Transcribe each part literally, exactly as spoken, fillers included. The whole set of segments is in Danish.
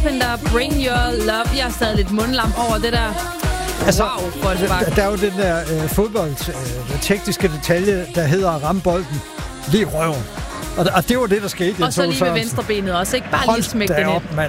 Carpenter, Bring Your Love. Jeg sad lidt mundlam over det der. Altså, wow, for et spark. Der er jo den der øh, fodbold, øh, tekniske detalje, der hedder at ramme bolden lige i røven. Og, og det var det, der skete. Og så lige med venstrebenet også, ikke? Bare Hold lige smække den op, mand.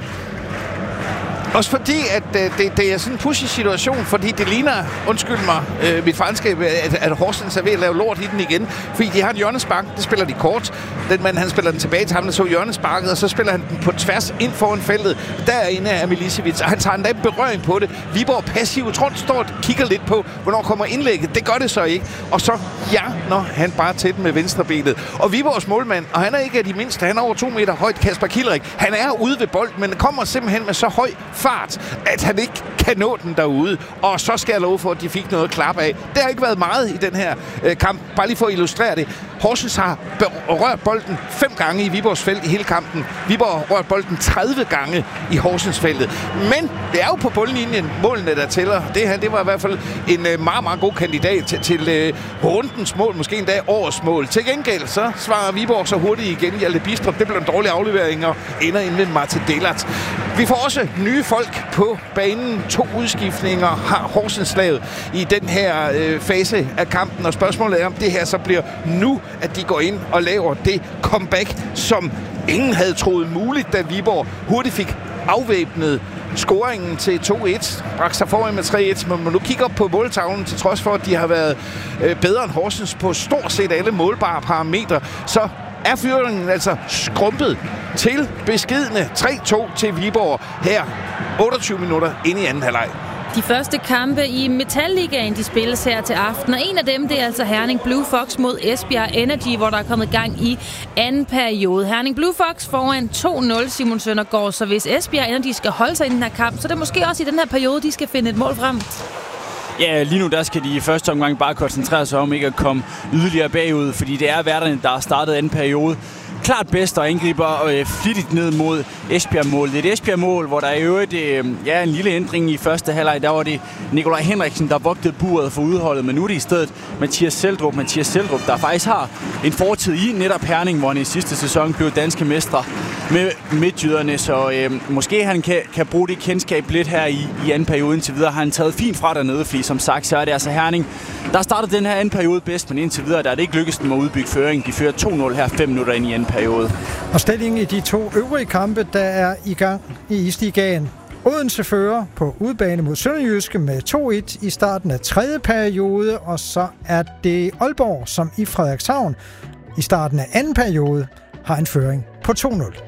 Også fordi, at øh, det, det er sådan en pussy situation, fordi det ligner, undskyld mig, øh, mit franskab, at, at Horsens er ved at lave lort i den igen. Fordi de har en hjørnespark, det spiller de kort. Den mand, han spiller den tilbage til ham, der så hjørnesparket, og så spiller han den på tværs ind foran feltet. Derinde er Milicevic, og han tager endda berøring på det. Viborg passiv, tror han står og kigger lidt på, hvornår kommer indlægget. Det gør det så ikke. Og så ja, når han bare tæt med venstrebenet. Og Viborgs målmand, og han er ikke af de mindste, han er over to meter højt, Kasper Kilrik. Han er ude ved bolden, men kommer simpelthen med så høj fart, at han ikke kan nå den derude. Og så skal jeg love for, at de fik noget klap af. Det har ikke været meget i den her øh, kamp. Bare lige for at illustrere det. Horsens har rørt bolden fem gange i Viborgs felt i hele kampen. Viborg har rørt bolden tredive gange i Horsens feltet. Men det er jo på bundlinjen målene, der tæller. Det her, det var i hvert fald en øh, meget, meget god kandidat til, til øh, rundens mål. Måske endda årets mål. Til gengæld så svarer Viborg så hurtigt igen. Hjalte Bistrup, det blev en dårlig aflevering og ender ind med Martin Dellert. Vi får også nye folk på banen. To udskiftninger har Horsens lavet i den her øh, fase af kampen. Og spørgsmålet er, om det her så bliver nu, at de går ind og laver det comeback, som ingen havde troet muligt, da Viborg hurtigt fik afvæbnet scoringen til to et. Bragte sig foran med tre et, men man nu kigger op på måltavlen, til trods for, at de har været øh, bedre end Horsens på stort set alle målbare parametre, så er fyringen altså skrumpet til beskedne tre to til Viborg her otteogtyve minutter inde i anden halvleg. De første kampe i Metalligaen, de spilles her til aften, og en af dem, det er altså Herning Blue Fox mod Esbjerg Energy, hvor der er kommet gang i anden periode. Herning Blue Fox foran to nul, Simon Søndergaard, så hvis Esbjerg Energy skal holde sig i den her kamp, så er det måske også i den her periode, de skal finde et mål frem. Ja, lige nu der skal de i første omgang bare koncentrere sig om ikke at komme yderligere bagud, fordi det er værterne, der har startet anden periode. Klart bedst og angriber øh, flittigt ned mod Esbjerg-mål. Det er et Esbjerg-mål, hvor der i øvrigt øh, ja, en lille ændring i første halvleg. Der var det Nikolaj Henriksen, der vogtede buret for udholdet, men nu er det i stedet Mathias Seldrup. Mathias Seldrup, der faktisk har en fortid i netop Herning, hvor han i sidste sæson blev danske mestre med midtjyderne. Så øh, måske han kan, kan bruge det kendskab lidt her i, i anden periode. Indtil videre har han taget fint fra dernede, fordi som sagt, så er det altså Herning, der startede den her anden periode bedst, men indtil videre der er det ikke lykkedes dem at udbygge føring. De fører to nul her fem minutter ind i anden periode. Og stillingen i de to øvrige kampe, der er i gang i Isligaen. Odense fører på udebane mod Sønderjyske med to et i starten af tredje periode, og så er det Aalborg, som i Frederikshavn i starten af anden periode har en føring på to nul.